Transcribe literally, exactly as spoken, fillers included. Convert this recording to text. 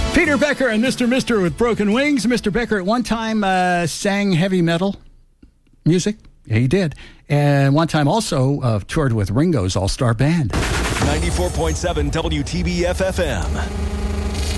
Peter Becker and Mister Mister with Broken Wings. Mister Becker at one time uh, sang heavy metal music. Yeah, he did. And one time also uh, toured with Ringo's All-Star Band. ninety-four point seven W T B F F M.